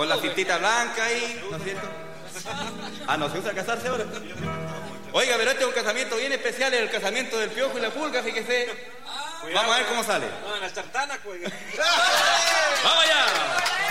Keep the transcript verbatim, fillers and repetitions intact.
Con la cintita blanca ahí, ¿no es cierto? Ah, ¿no se usa casarse ahora? Oiga, pero este es un casamiento bien especial, es el casamiento del Piojo y la Pulga, fíjese. Vamos a ver cómo sale. No, las tartanas, pues. ¡Vamos allá!